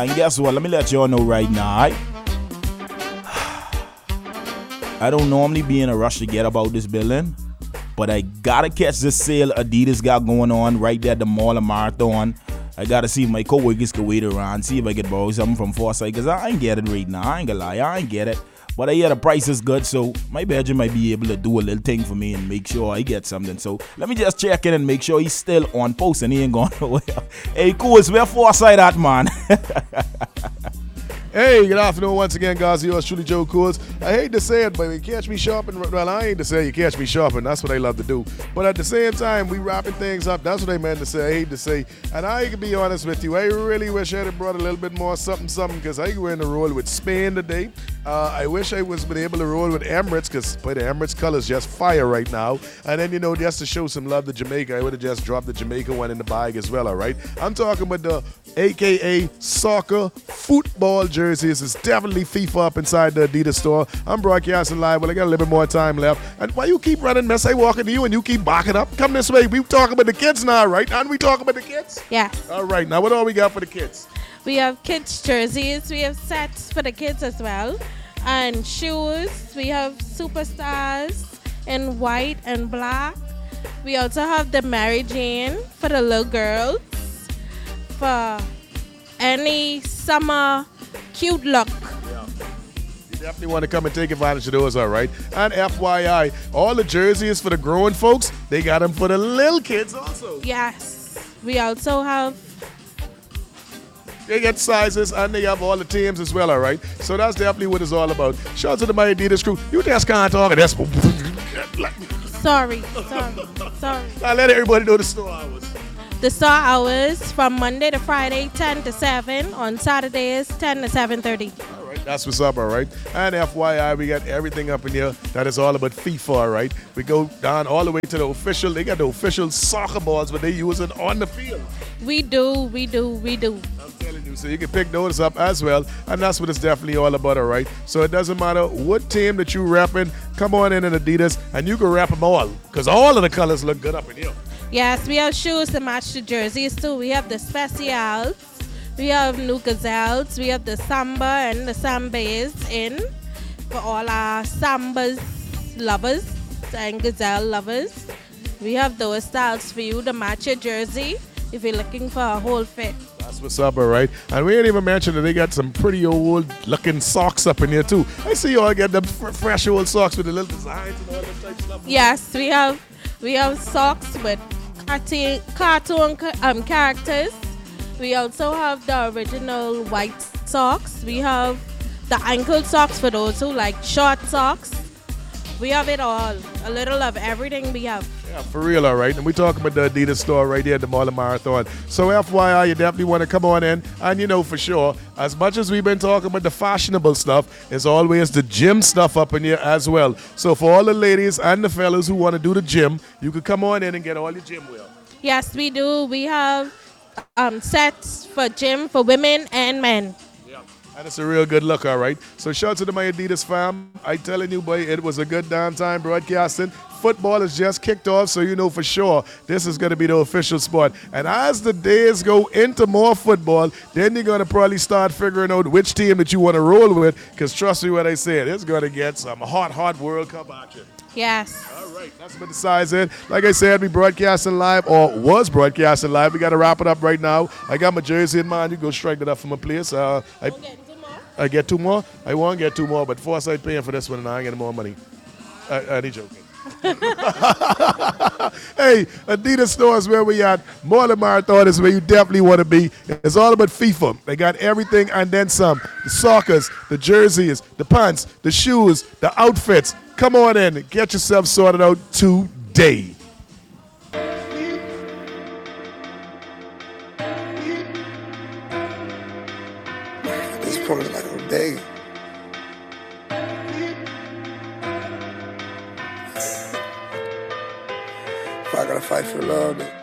And guess what? Let me let y'all know right now. I don't normally be in a rush to get about this building, but I gotta catch this sale Adidas got going on right there at the Mall of Marathon. I gotta see if my co-workers can wait around, see if I can borrow something from Foresight, because I ain't get it right now. I ain't gonna lie, I ain't get it. But I hear the price is good, so my bedroom might be able to do a little thing for me and make sure I get something. So let me just check in and make sure he's still on post and he ain't gone nowhere. Hey, cool, where Foresight at, man? Hey, good afternoon once again, guys. Yours truly, Joe Coors. I hate to say it, but you catch me shopping. Well, I ain't to say you catch me shopping. That's what I love to do. But at the same time, we wrapping things up. That's what I meant to say. I hate to say. And I can be honest with you. I really wish I had brought a little bit more something because I go in the roll with Spain today. I wish I was been able to roll with Emirates because the Emirates colors just fire right now. And then, just to show some love to Jamaica, I would have just dropped the Jamaica one in the bag as well, all right? I'm talking about the AKA soccer football jerseys. It's definitely FIFA up inside the Adidas store. I'm broadcasting live. Well, I got a little bit more time left. And why you keep running, miss? I walking to you and you keep barking up. Come this way. We talking about the kids now, right? Aren't we talking about the kids? Yeah. All right. Now, what all we got for the kids? We have kids' jerseys. We have sets for the kids as well. And shoes. We have superstars in white and black. We also have the Mary Jane for the little girls. For any summer cute look. Yeah. You definitely want to come and take advantage of those, all right? And FYI, all the jerseys for the grown folks, they got them for the little kids also. Yes. We also have... They get sizes and they have all the teams as well, all right? So that's definitely what it's all about. Shout out to the My Adidas crew. You just can't talk. That's... Sorry. I let everybody know the store hours. The store hours from Monday to Friday, 10 to 7. On Saturdays, 10 to 7:30. All right, that's what's up, all right? And FYI, we got everything up in here that is all about FIFA, all right? We go down all the way to the official. They got the official soccer balls, but they use it on the field. We do. I'm telling you, so you can pick those up as well, and that's what it's definitely all about, all right? So it doesn't matter what team that you repping, come on in Adidas, and you can rep them all, because all of the colors look good up in here. Yes, we have shoes to match the jerseys too. We have the Specials, we have New Gazelles, we have the Samba and the Sambas in for all our Sambas lovers and Gazelle lovers. We have those styles for you to match your jersey if you're looking for a whole fit. That's what's up, all right? And we ain't even mentioned that they got some pretty old looking socks up in here too. I see you all get the fresh old socks with the little designs and all that type of stuff. Yes, we have socks with cartoon characters. We also have the original white socks. We have the ankle socks for those who like short socks. We have it all. A little of everything we have. Yeah, for real, all right. And we talking about the Adidas store right here at the Mall of Marathon. So FYI, you definitely want to come on in. And for sure, as much as we've been talking about the fashionable stuff, there's always the gym stuff up in here as well. So for all the ladies and the fellas who want to do the gym, you can come on in and get all your gym wear. Yes, we do. We have sets for gym for women and men. And it's a real good look, all right? So shout out to the My Adidas fam. I telling you, boy, it was a good damn time broadcasting. Football has just kicked off, so you know for sure this is going to be the official sport. And as the days go into more football, then you're going to probably start figuring out which team that you want to roll with, because trust me when I say it, it's going to get some hot World Cup action. Yes. All right, that's what decides it. Like I said, we broadcasting live, or was broadcasting live. We got to wrap it up right now. I got my jersey in mind. You go strike it up from my place. I get two more? I won't get two more, but Foresight paying for this one, and I ain't getting more money. I need joking. Hey, Adidas store is where we at. Mall of Marathon is where you definitely want to be. It's all about FIFA. They got everything and then some. The sockers, the jerseys, the pants, the shoes, the outfits. Come on in and get yourself sorted out today. It's probably like a day. If I gotta fight for love, then